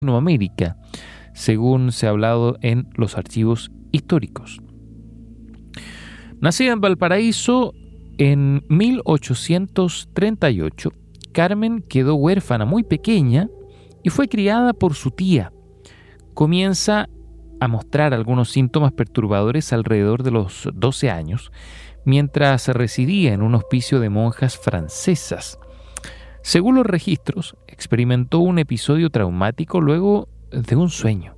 Latinoamérica, según se ha hablado en los archivos históricos. Nacida en Valparaíso en 1838, Carmen quedó huérfana muy pequeña y fue criada por su tía. Comienza a mostrar algunos síntomas perturbadores alrededor de los 12 años, mientras residía en un hospicio de monjas francesas. Según los registros, experimentó un episodio traumático luego de un sueño.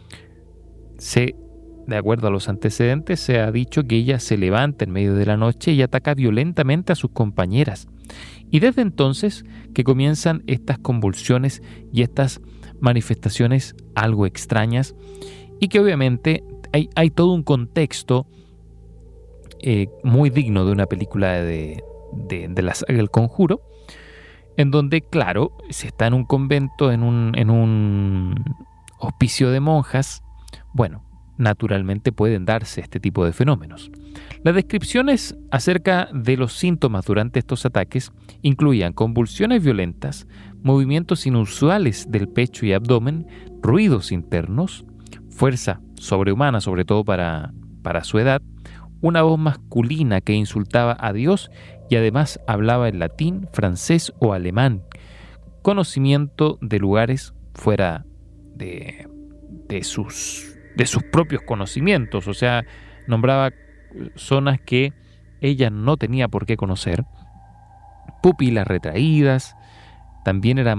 De acuerdo a los antecedentes, se ha dicho que ella se levanta en medio de la noche y ataca violentamente a sus compañeras. Y desde entonces que comienzan estas convulsiones y estas manifestaciones algo extrañas, y que obviamente hay todo un contexto muy digno de una película de la saga El Conjuro, en donde, claro, se está en un convento, en un hospicio de monjas. Bueno, naturalmente pueden darse este tipo de fenómenos. Las descripciones acerca de los síntomas durante estos ataques incluían convulsiones violentas, movimientos inusuales del pecho y abdomen, ruidos internos, fuerza sobrehumana, sobre todo para su edad, una voz masculina que insultaba a Dios y además hablaba en latín, francés o alemán, conocimiento de lugares fuera de sus propios conocimientos, o sea, nombraba zonas que ella no tenía por qué conocer, pupilas retraídas, también era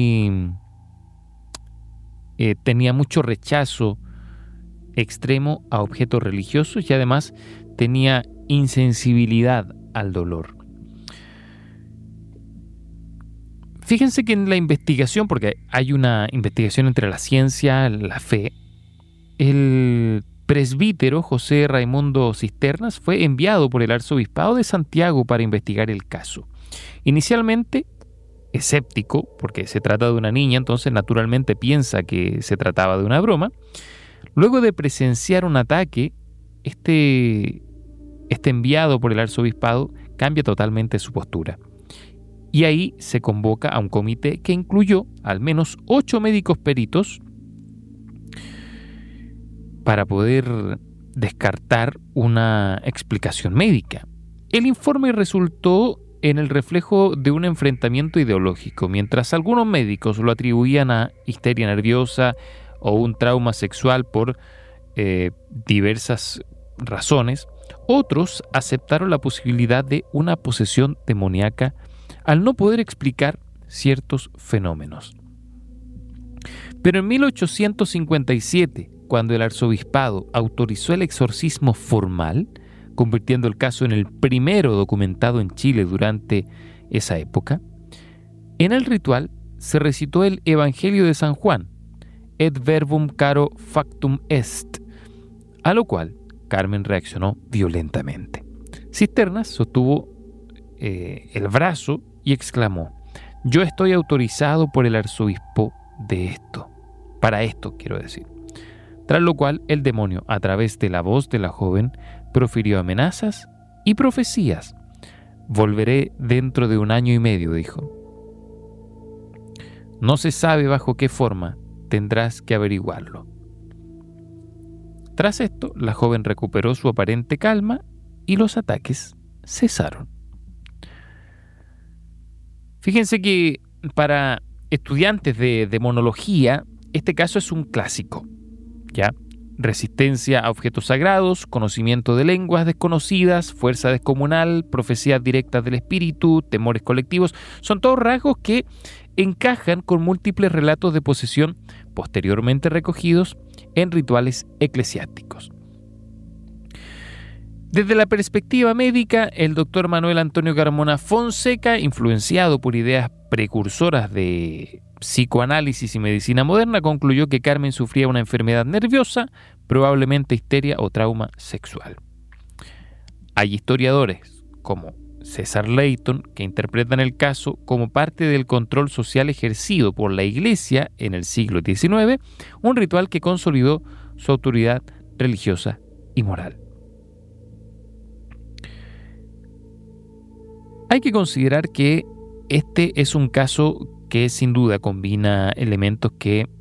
tenía mucho rechazo extremo a objetos religiosos y además tenía insensibilidad al dolor. Fíjense que en la investigación, porque hay una investigación entre la ciencia y la fe, el presbítero José Raimundo Cisternas fue enviado por el arzobispado de Santiago para investigar el caso. Inicialmente escéptico, porque se trata de una niña, entonces naturalmente piensa que se trataba de una broma. Luego de presenciar un ataque, este enviado por el arzobispado cambia totalmente su postura. Y ahí se convoca a un comité que incluyó al menos 8 médicos peritos para poder descartar una explicación médica. El informe resultó en el reflejo de un enfrentamiento ideológico, mientras algunos médicos lo atribuían a histeria nerviosa o un trauma sexual por diversas razones. Otros aceptaron la posibilidad de una posesión demoníaca al no poder explicar ciertos fenómenos. Pero en 1857, cuando el arzobispado autorizó el exorcismo formal, convirtiendo el caso en el primero documentado en Chile durante esa época, en el ritual se recitó el Evangelio de San Juan, et verbum caro factum est, a lo cual Carmen reaccionó violentamente. Cisternas sostuvo el brazo y exclamó: "Yo estoy autorizado por el arzobispo para esto quiero decir". Tras lo cual el demonio, a través de la voz de la joven, profirió amenazas y profecías. "Volveré dentro de 1 año y medio", dijo. "No se sabe bajo qué forma, tendrás que averiguarlo". Tras esto, la joven recuperó su aparente calma y los ataques cesaron. Fíjense que para estudiantes de demonología, este caso es un clásico, ¿ya? Resistencia a objetos sagrados, conocimiento de lenguas desconocidas, fuerza descomunal, profecías directas del espíritu, temores colectivos, son todos rasgos que encajan con múltiples relatos de posesión posteriormente recogidos en rituales eclesiásticos. Desde la perspectiva médica, el doctor Manuel Antonio Carmona Fonseca, influenciado por ideas precursoras de psicoanálisis y medicina moderna, concluyó que Carmen sufría una enfermedad nerviosa, probablemente histeria o trauma sexual. Hay historiadores como César Leighton que interpretan el caso como parte del control social ejercido por la Iglesia en el siglo XIX, un ritual que consolidó su autoridad religiosa y moral. Hay que considerar que este es un caso que sin duda combina elementos que